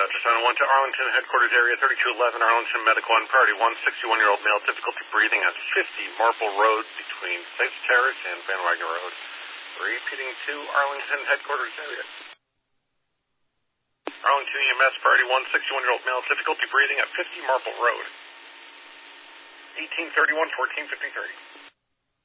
Dr. Simon 1 to Arlington headquarters area 3211 Arlington Medical on priority 161-year-old male, difficulty breathing at 50 Marple Road between Place Terrace and Van Wagner Road. Repeating to Arlington headquarters area. Arlington EMS priority 161-year-old male, difficulty breathing at 50 Marple Road. 1831-1453.